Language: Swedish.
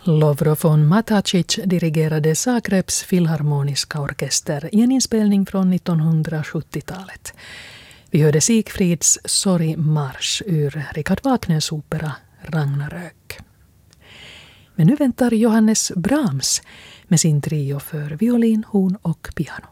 Lovro von Matacic dirigerade Zagrebs filharmoniska orkester i en inspelning från 1970-talet. Vi hörde Siegfrieds Sorgmarsch ur Richard Wagners opera Ragnarök. Men nu väntar Johannes Brahms med sin trio för violin, horn och piano.